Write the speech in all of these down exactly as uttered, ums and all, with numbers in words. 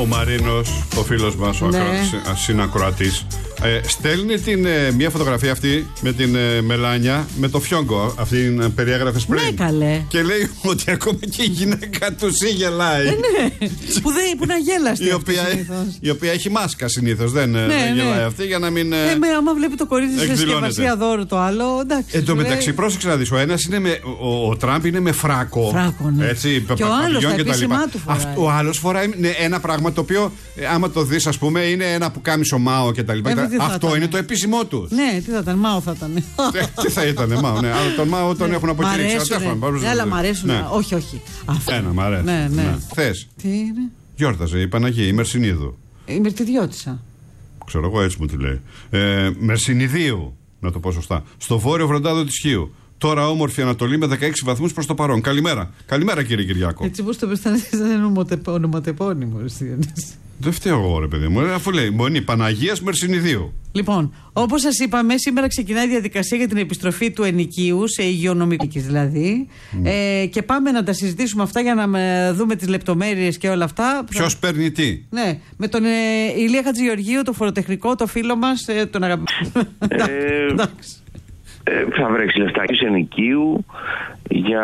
Ο Μαρίνος, ο φίλος μας, ο ναι. ακρο... συνακροατής, ε, στέλνει την, ε, μια φωτογραφία αυτή με την ε, Μελάνια με το φιόγκο. Αυτή την περιέγραφες πριν. Ναι, καλέ. Και λέει ότι ακόμα και η γυναίκα του σι γελάει. Ε, ναι. που, δεν, που να γέλαστη. η, οποία, η οποία έχει μάσκα συνήθως. Δεν, ναι, δεν γελάει ναι. αυτή για να μην. Ε, με, άμα βλέπει το κορίτσι σε συσκευασία δώρου το άλλο. Εντάξει. Εν τω μεταξύ, πρόσεξε να δεις. Ο ένας είναι με. Ο, ο Τραμπ είναι με φράκο. Φράκο, ναι. Έτσι, και ο άλλος τα επίσημά του φοράει. Αυτό, ο άλλος φοράει ναι, ένα πράγμα το οποίο, ε, άμα το δεις, ας πούμε, είναι ένα που κάμισο Μάο κτλ. Αυτό είναι το επίσημό του. Ναι, τι θα ήταν, Μάο θα ήταν. Τι θα ήταν, Μάο, ναι. Αλλά τον Μάο τον έχουν αποκηρύξει. Ναι, αλλά μ' αρέσουν. Όχι, όχι. Ένα, μ' αρέσει. Ναι, ναι. Χθες. Τι είναι. Γιόρταζε η Παναγία, η Μερσινίδου. Η Μερτιδιώτισσα. Ξέρω εγώ, έτσι μου τη λέει. Ε, Μερσινιδίου, να το πω σωστά. Στο βόρειο βροντάδο της Χίου. Τώρα όμορφη Ανατολή με δεκαέξι βαθμούς προς το παρόν. Καλημέρα. Καλημέρα, κύριε Κυριάκο. Έτσι πώς το πες, ήταν ονοματεπώνυμο. Δεν φταίω εγώ, ρε παιδί μου. Αφού λέει Μονή Παναγίας Μερσινιδίου. Λοιπόν, όπως σας είπαμε, σήμερα ξεκινάει η διαδικασία για την επιστροφή του ενοικίου, σε υγειονομική δηλαδή. Mm. Ε, και πάμε να τα συζητήσουμε αυτά για να με δούμε τις λεπτομέρειες και όλα αυτά. Ποιος παίρνει τι. Ναι, με τον ε, Ηλία Χατζηγεωργίου, το φοροτεχνικό, το φίλο μας, ε, τον αγαπημένο. Εντάξει. Ε, θα βρέξει λεφτά και σε ενοικίου για.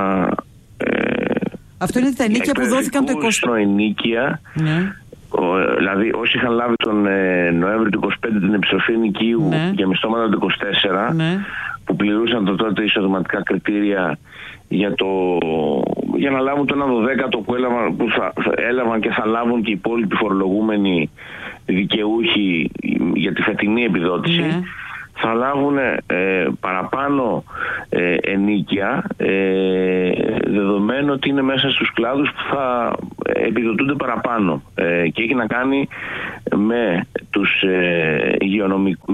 Ε, Αυτό είναι τα ενίκια που δόθηκαν το είκοσι. Ενίκια. Ναι. Ο, δηλαδή όσοι είχαν λάβει τον ε, Νοέμβριο του είκοσι πέντε την επιστροφή ενοικίου, ναι, για μισθώματα του είκοσι τέσσερα, ναι, που πληρούσαν το τότε εισοδηματικά κριτήρια για, το, για να λάβουν το ένα δωδέκατο που, έλαβαν, που θα, θα έλαβαν και θα λάβουν και οι υπόλοιποι φορολογούμενοι δικαιούχοι για τη φετινή επιδότηση, ναι, θα λάβουν ε, παραπάνω ε, ενίκια, ε, δεδομένου ότι είναι μέσα στους κλάδους που θα επιδοτούνται παραπάνω, ε, και έχει να κάνει με τους ε, υγειονομικούς